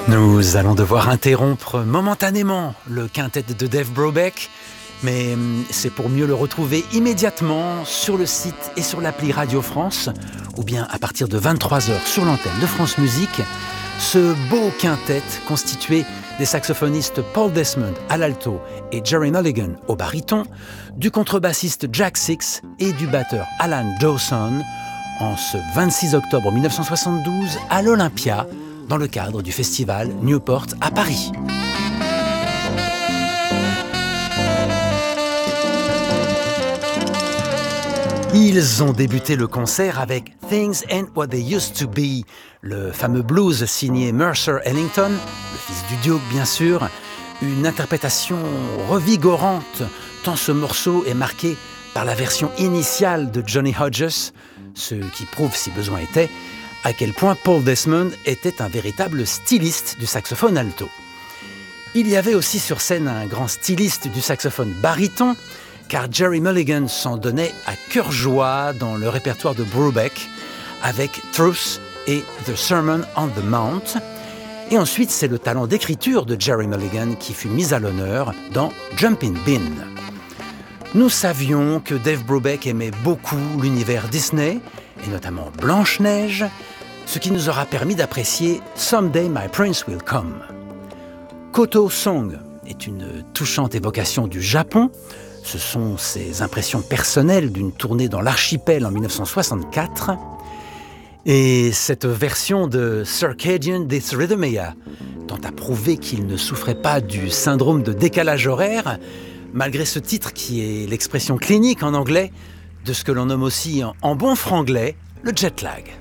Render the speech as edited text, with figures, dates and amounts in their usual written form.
Nous allons devoir interrompre momentanément le quintet de Dave Brubeck, mais c'est pour mieux le retrouver immédiatement sur le site et sur l'appli Radio France, ou bien à partir de 23h sur l'antenne de France Musique. Ce beau quintet constitué des saxophonistes Paul Desmond à l'alto et Jerry Mulligan au baryton, du contrebassiste Jack Six et du batteur Alan Dawson, en ce 26 octobre 1972 à l'Olympia, dans le cadre du festival Newport à Paris. Ils ont débuté le concert avec Things Ain't What They Used to Be, le fameux blues signé Mercer Ellington, le fils du Duke bien sûr, une interprétation revigorante tant ce morceau est marqué par la version initiale de Johnny Hodges, ce qui prouve, si besoin était, à quel point Paul Desmond était un véritable styliste du saxophone alto. Il y avait aussi sur scène un grand styliste du saxophone baryton, car Jerry Mulligan s'en donnait à cœur joie dans le répertoire de Brubeck, avec Truth et The Sermon on the Mount. Et ensuite, c'est le talent d'écriture de Jerry Mulligan qui fut mis à l'honneur dans Jumpin' Bean. Nous savions que Dave Brubeck aimait beaucoup l'univers Disney, et notamment Blanche-Neige, ce qui nous aura permis d'apprécier Someday My Prince Will Come. Koto Song est une touchante évocation du Japon. Ce sont ses impressions personnelles d'une tournée dans l'archipel en 1964. Et cette version de Circadian Dysrhythmia tend à prouver qu'il ne souffrait pas du syndrome de décalage horaire, malgré ce titre qui est l'expression clinique en anglais de ce que l'on nomme aussi en bon franglais le jet lag.